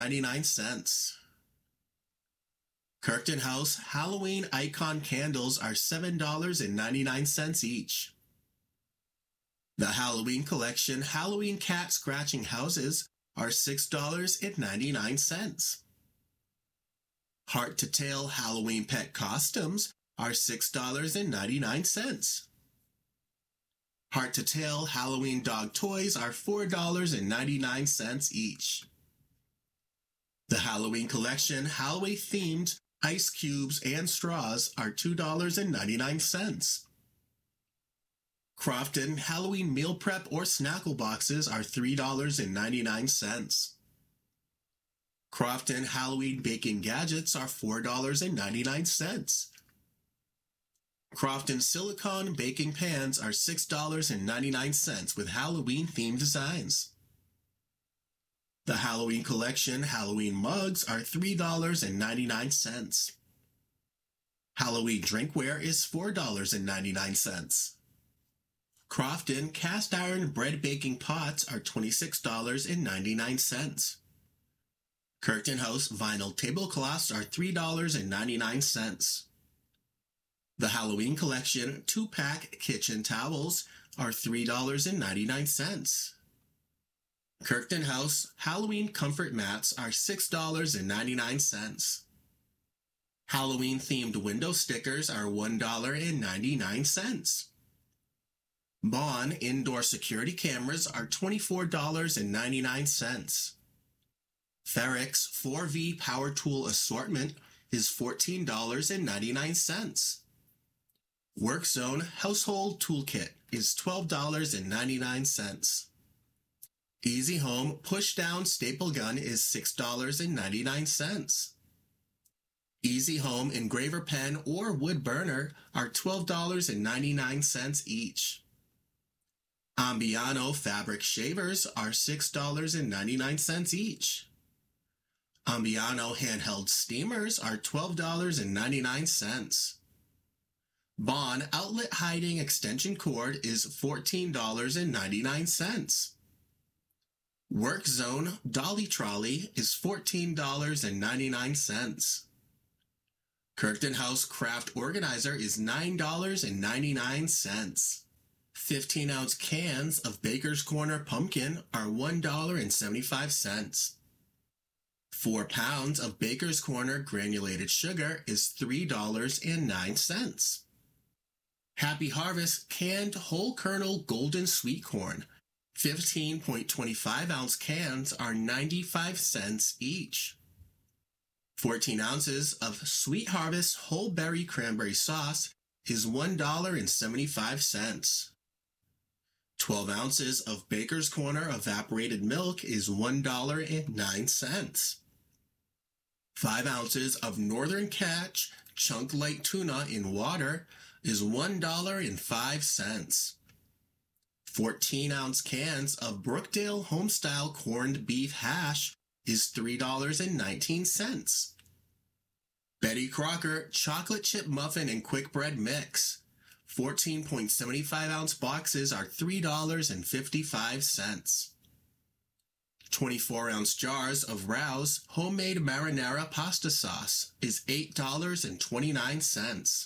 $7.99. Kirkton House Halloween Icon Candles are $7.99 each. The Halloween Collection Halloween Cat Scratching Houses are $6.99. Heart to Tail Halloween Pet Costumes are $6.99. Heart to Tail Halloween Dog Toys are $4.99 each. The Halloween Collection Halloween-themed ice cubes and straws are $2.99. Crofton Halloween meal prep or snackle boxes are $3.99. Crofton Halloween baking gadgets are $4.99. Crofton silicone baking pans are $6.99 with Halloween-themed designs. The Halloween Collection Halloween mugs are $3.99. Halloween drinkware is $4.99. Crofton cast iron bread baking pots are $26.99. Kirkton House vinyl tablecloths are $3.99. The Halloween Collection 2-pack kitchen towels are $3.99. Kirkton House Halloween comfort mats are $6.99. Halloween-themed window stickers are $1.99. Bond indoor security cameras are $24.99. Ferrex 4V power tool assortment is $14.99. WorkZone household toolkit is $12.99. Easy Home push-down staple gun is $6.99. Easy Home engraver pen or wood burner are $12.99 each. Ambiano fabric shavers are $6.99 each. Ambiano handheld steamers are $12.99. Bond outlet hiding extension cord is $14.99. WorkZone dolly trolley is $14.99. Kirkton House craft organizer is $9.99. 15-ounce cans of Baker's Corner pumpkin are $1.75. 4 pounds of Baker's Corner granulated sugar is $3.09. Happy Harvest canned whole kernel golden sweet corn 15.25-ounce cans are 95 cents each. 14 ounces of Sweet Harvest whole berry cranberry sauce is $1.75. 12 ounces of Baker's Corner evaporated milk is $1.09. 5 ounces of Northern Catch Chunk Light Tuna in water is $1.05. 14-ounce cans of Brookdale Homestyle corned beef hash is $3.19. Betty Crocker chocolate chip muffin and quick bread mix. 14.75-ounce boxes are $3.55. 24-ounce jars of Rouse homemade marinara pasta sauce is $8.29.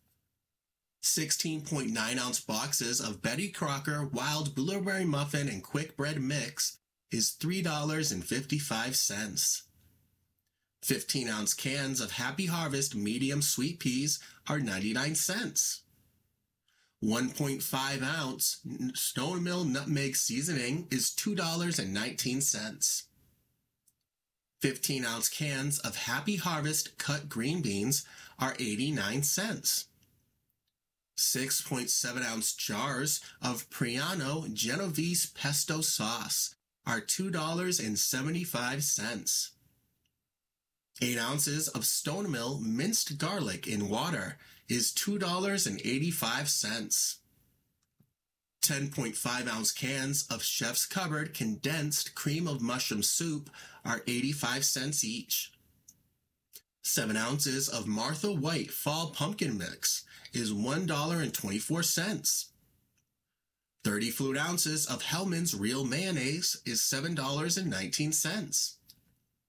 16.9-ounce boxes of Betty Crocker wild blueberry muffin and quick bread mix is $3.55. 15-ounce cans of Happy Harvest medium sweet peas are 99 cents. 1.5-ounce Stone Mill nutmeg seasoning is $2.19. 15-ounce cans of Happy Harvest cut green beans are 89 cents. 6.7-ounce jars of Priano Genovese pesto sauce are $2.75. 8 ounces of Stone Mill minced garlic in water is $2.85. 10.5-ounce cans of Chef's Cupboard condensed cream of mushroom soup are 85 cents each. 7 ounces of Martha White fall pumpkin mix is $1.24. 30 fluid ounces of Hellmann's real mayonnaise is $7.19.